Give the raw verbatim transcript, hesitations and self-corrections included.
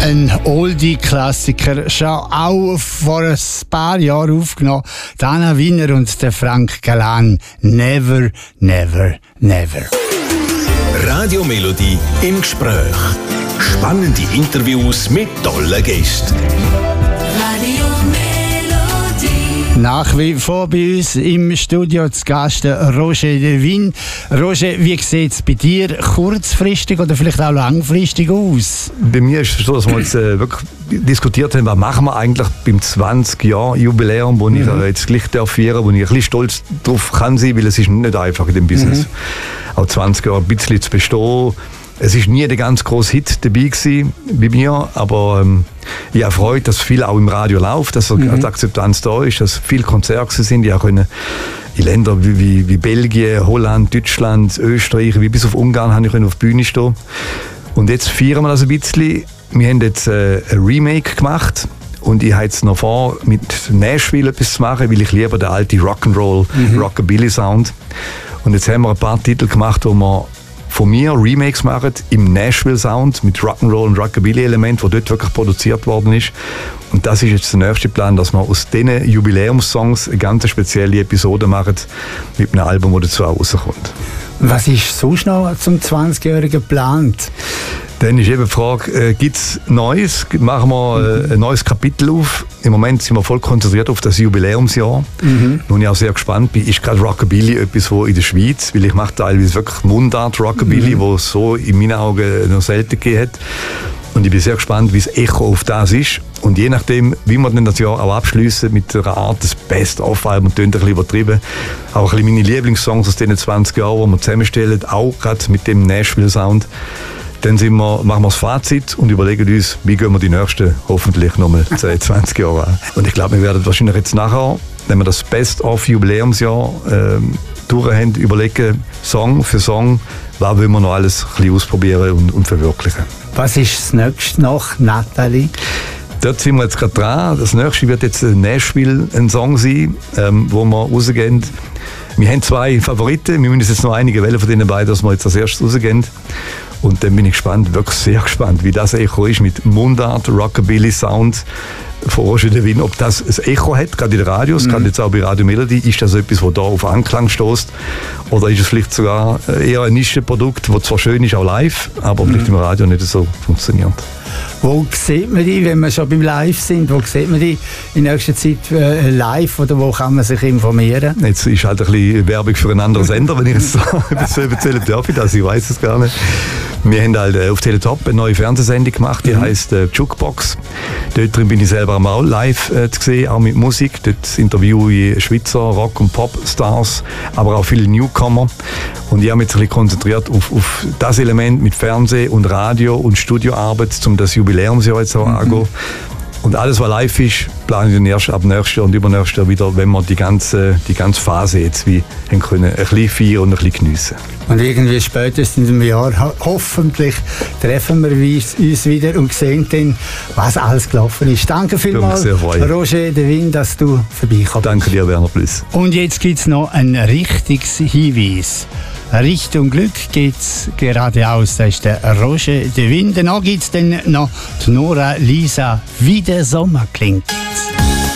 ein Oldie-Klassiker, schon auch vor ein paar Jahren aufgenommen. Dana Wiener und der Frank Galan. Never, never, never. Radio Melodie im Gespräch. Spannende Interviews mit tollen Gästen. Radio Melodie. Nach wie vor bei uns im Studio zu Gast Roger de Win. Roger, wie sieht es bei dir kurzfristig oder vielleicht auch langfristig aus? Bei mir ist es so, dass wir jetzt äh, wirklich diskutiert haben, was machen wir eigentlich beim zwanzig-Jahr-Jubiläum, wo mhm. ich äh, jetzt gleich feiern, wo ich ein bisschen stolz drauf kann sein, weil es ist nicht einfach in dem Business. Mhm. Auch zwanzig Jahre ein bisschen zu bestehen. Es war nie der ganz grosse Hit dabei gewesen, bei mir, aber ähm, ich habe Freude, dass viel auch im Radio läuft, dass mhm. die Akzeptanz da ist, dass viele Konzerte sind, die auch in Ländern wie, wie, wie Belgien, Holland, Deutschland, Österreich, wie bis auf Ungarn habe ich auf der Bühne stehen. Und jetzt feiern wir das ein bisschen. Wir haben jetzt äh, ein Remake gemacht und ich habe jetzt noch vor, mit Nashville etwas zu machen, weil ich liebe den alten Rock'n'Roll, mhm. Rockabilly-Sound. Und jetzt haben wir ein paar Titel gemacht, wo wir von mir Remakes machen im Nashville-Sound mit Rock'n'Roll und Rockabilly-Element, wo dort wirklich produziert worden ist. Und das ist jetzt der nächste Plan, dass wir aus diesen Jubiläumssongs eine ganz spezielle Episode machen mit einem Album, das dazu auch rauskommt. Was ist sonst noch zum zwanzigjährigen geplant? Dann ist eben die Frage, äh, gibt es Neues? Machen wir äh, ein neues Kapitel auf? Im Moment sind wir voll konzentriert auf das Jubiläumsjahr. Mhm. Und ich auch sehr gespannt bin, ist gerade Rockabilly etwas, wo in der Schweiz, weil ich mache teilweise wirklich Mundart Rockabilly, mhm. wo es so in meinen Augen noch selten gegeben hat. Und ich bin sehr gespannt, wie das Echo auf das ist. Und je nachdem, wie wir dann das Jahr auch abschließen mit einer Art des Best-of-Album, tönt ein bisschen übertrieben, auch ein bisschen meine Lieblingssongs aus diesen zwanzig Jahren, die wir zusammenstellen, auch gerade mit dem Nashville-Sound. Dann sind wir, machen wir das Fazit und überlegen uns, wie gehen wir die nächsten hoffentlich nochmal zwanzig Jahre an. Und ich glaube, wir werden wahrscheinlich jetzt nachher, wenn wir das Best-of-Jubiläumsjahr ähm, durch haben, überlegen, Song für Song, was wollen wir noch alles ein bisschen ausprobieren und, und verwirklichen. Was ist das nächste nach Nathalie? Dort sind wir jetzt gerade dran. Das nächste wird jetzt Nashville ein Song sein, ähm, wo wir rausgehen. Wir haben zwei Favoriten, wir müssen jetzt noch einige wählen von denen beiden, dass wir jetzt als erstes rausgehen. Und dann bin ich gespannt, wirklich sehr gespannt, wie das Echo ist mit Mundart, Rockabilly Sound von Roger de Win. Ob das ein Echo hat, gerade in den Radios, mhm. gerade jetzt auch bei Radio Melodie, ist das etwas, das da auf Anklang stößt? Oder ist es vielleicht sogar eher ein Nischenprodukt, das zwar schön ist, auch live, aber mhm. vielleicht im Radio nicht so funktioniert? Wo sieht man die, wenn wir schon beim Live sind, wo sieht man die in nächster Zeit äh, live oder wo kann man sich informieren? Jetzt ist halt ein bisschen Werbung für einen anderen Sender, wenn ich es so erzählen darf, ich das, ich weiß es gar nicht. Wir haben halt auf Teletop eine neue Fernsehsendung gemacht, die mhm. heisst äh, Jukebox. Dort drin bin ich selber auch live äh, zu sehen, auch mit Musik. Dort interviewe ich Schweizer Rock- und Pop-Stars, aber auch viele Newcomer. Und ich habe mich ein bisschen konzentriert auf, auf das Element mit Fernsehen und Radio und Studioarbeit, um das Jubiläumsjahr jetzt auch mhm. angehen. Und alles, was live ist, planen wir dann erst ab nächstes Jahr und übernächstes Jahr wieder, wenn wir die ganze, die ganze Phase jetzt wie haben können, ein bisschen feiern und ein bisschen geniessen. Und irgendwie spätestens in einem Jahr hoffentlich treffen wir uns wieder und sehen dann, was alles gelaufen ist. Danke vielmals, Roger de Win, dass du vorbeikommst. Danke dir, Werner Plüss. Und jetzt gibt es noch ein richtiges Hinweis. Richtung Glück geht's geradeaus, das ist der Roger de Win. Danach gibt es dann noch die Nora Lisa, wie der Sommer klingt.